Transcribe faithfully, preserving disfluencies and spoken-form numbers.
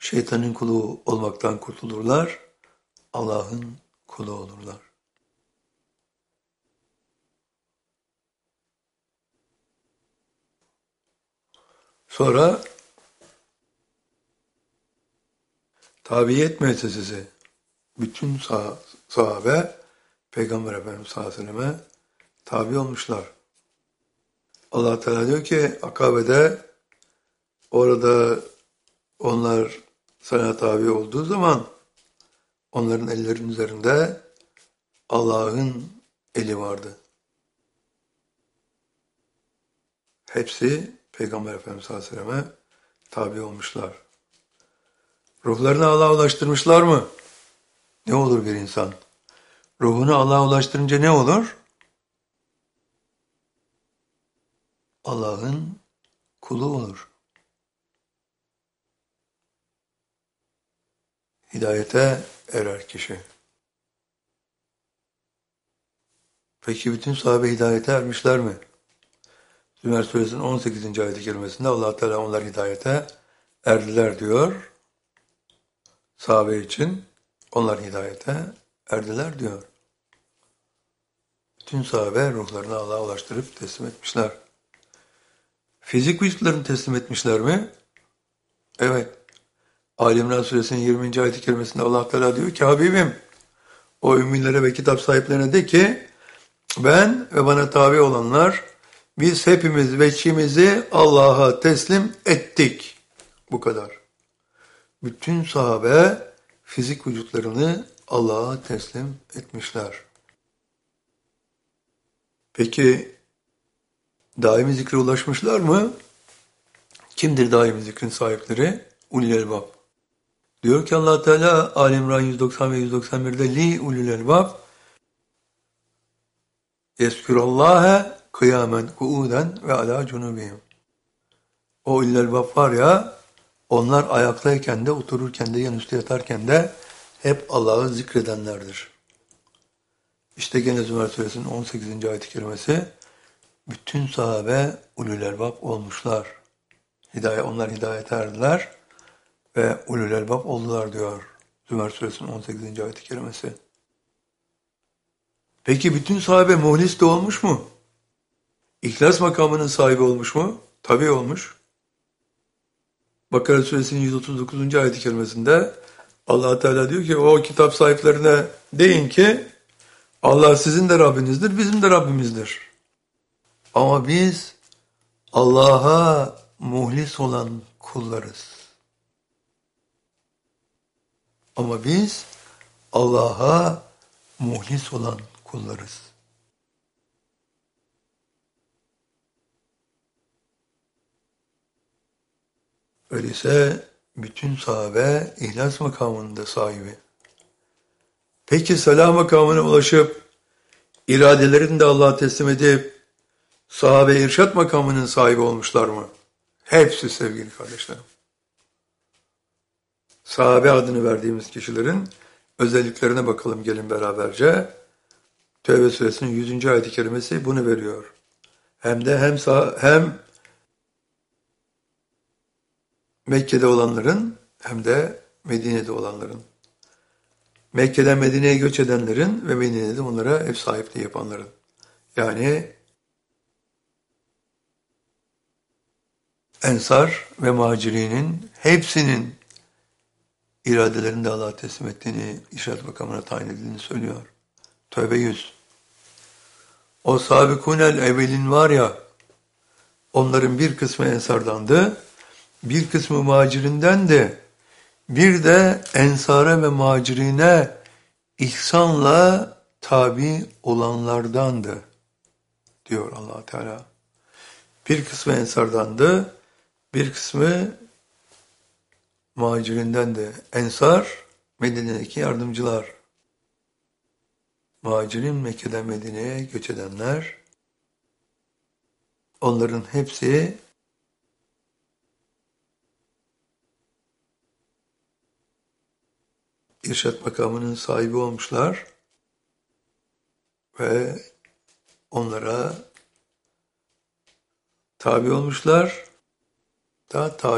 şeytanın kulu olmaktan kurtulurlar, Allah'ın kulu olurlar. Sonra tabiyet müessesesi, bütün sah sahabe, Peygamber Efendimiz sallallahu aleyhi ve selleme tabi olmuşlar. Allah Teala diyor ki Akabe'de, orada onlar sana tabi olduğu zaman onların ellerinin üzerinde Allah'ın eli vardı. Hepsi Peygamber Efendimiz sallallahu aleyhi ve selleme tabi olmuşlar. Ruhlarını Allah'a ulaştırmışlar mı? Ne olur bir insan? Ruhunu Allah'a ulaştırınca ne olur? Allah'ın kulu olur. Hidayete erer kişi. Peki bütün sahabe hidayete ermişler mi? Zümer Suresinin on sekizinci ayet-i kerimesinde Allah Teala onlar hidayete erdiler diyor. Sahabe için onlar hidayete erdiler diyor. Bütün sahabe ruhlarını Allah'a ulaştırıp teslim etmişler. Fizik vücutlarını teslim etmişler mi? Evet. Ali İmran Suresinin yirminci ayet-i kerimesinde Allah Teala diyor ki Habibim, o ümminlere ve kitap sahiplerine de ki ben ve bana tabi olanlar biz hepimiz veçimizi Allah'a teslim ettik. Bu kadar. Bütün sahabe fizik vücutlarını Allah'a teslim etmişler. Peki daimi zikre ulaşmışlar mı? Kimdir daimi zikrin sahipleri? Ulul elbab. Diyor ki Allah Teala Ali İmran yüz doksan ve yüz doksan bir'de li ulul elbab yezkurallâhe kıyamen kuuden ve ala cunubihim. O ulul elbab var ya, onlar ayaktayken de, otururken de, yanüstü yatarken de hep Allah'ı zikredenlerdir. İşte gene Zümer Suresinin on sekizinci ayet-i kerimesi, bütün sahabe ulul elbab olmuşlar. Hidayet, onlar hidayete erdiler ve ulul elbab oldular diyor Zümer Suresinin on sekizinci ayet-i kerimesi. Peki bütün sahabe muhlis de olmuş mu? İhlas makamının sahibi olmuş mu? Tabii olmuş. Bakara Suresinin yüz otuz dokuzuncu ayet-i kerimesinde Allah Teala diyor ki o kitap sahiplerine deyin ki Allah sizin de Rabbinizdir, bizim de Rabbimizdir. Ama biz Allah'a muhlis olan kullarız. Ama biz Allah'a muhlis olan kullarız. Öyleyse bütün sahabe ihlas makamında sahibi. Peki salah makamına ulaşıp iradelerini de Allah'a teslim edip sahabe irşat makamının sahibi olmuşlar mı? Hepsi sevgili kardeşlerim. Sahabe adını verdiğimiz kişilerin özelliklerine bakalım gelin beraberce. Tevbe suresinin yüzüncü ayet-i kerimesi bunu veriyor. Hem de hem sağ, hem Mekke'de olanların hem de Medine'de olanların. Mekke'den Medine'ye göç edenlerin ve Medine'de onlara ev sahipliği yapanların. Yani Ensar ve Muhacirinin hepsinin iradelerini de Allah'a teslim ettiğini, irşad makamına tayin edildiğini söylüyor. Tövbe yüz. O sabikunel evvelin var ya, onların bir kısmı Ensar'dandı, bir kısmı Muhacirinden de, bir de Ensar'a ve Muhacirine ihsanla tabi olanlardandı, diyor Allah Teala. Bir kısmı Ensar'dandı, bir kısmı Muhacirinden de. Ensar, Medine'deki yardımcılar. Muhacirin Mekke'den Medine'ye göç edenler, onların hepsi irşad makamının sahibi olmuşlar ve onlara tabi olmuşlar. Daha tabi